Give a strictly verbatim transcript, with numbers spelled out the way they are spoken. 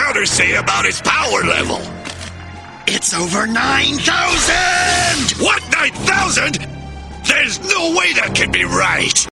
counter say about his power level? It's over nine thousand! What, nine thousand? There's no way that can be right!